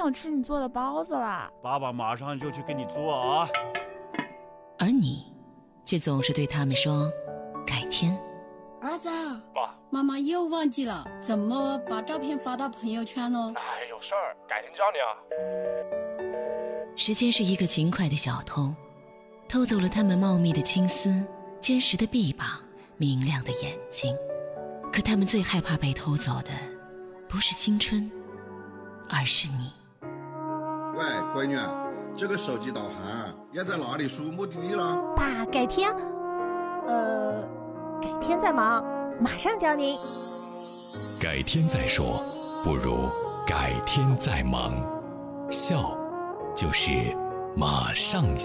想吃你做的包子了。 爸爸马上就去给你做啊。 而你却总是对他们说改天。 儿子， 爸， 妈妈又忘记了怎么把照片发到朋友圈呢？ 哎，有事儿，改天教你啊。 时间是一个勤快的小偷，偷走了他们茂密的青丝、坚实的臂膀、明亮的眼睛。可他们最害怕被偷走的不是青春，而是你。 喂，闺女，这个手机导航要在哪里输目的地了？ 爸，改天再忙，马上教您。 改天再说，不如改天再忙。笑，就是马上笑。